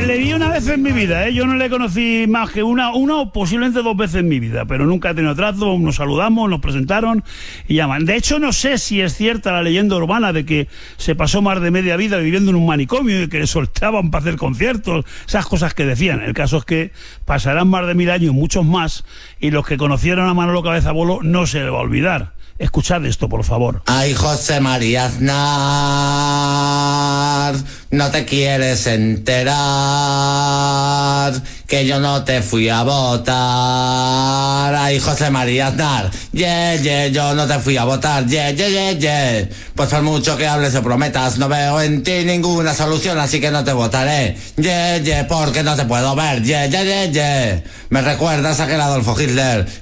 le vi una vez en mi vida, ¿eh? Yo no le conocí más que una o posiblemente 2 veces en mi vida, pero nunca he tenido trato, nos saludamos, nos presentaron y llaman. De hecho, no sé si es cierta la leyenda urbana de que se pasó más de media vida viviendo en un manicomio y que le soltaban para hacer conciertos, esas cosas que decían. El caso es que pasarán más de 1000 años, muchos más, y los que conocieron a Manolo Cabeza Bolo no se le va a olvidar. Escuchad esto, por favor. Ay, José María Aznar, no te quieres enterar que yo no te fui a votar. Ay, José María Aznar, yo no te fui a votar, Pues por mucho que hables o prometas, no veo en ti ninguna solución, así que no te votaré, porque no te puedo ver, Me recuerdas a aquel Adolfo Hitler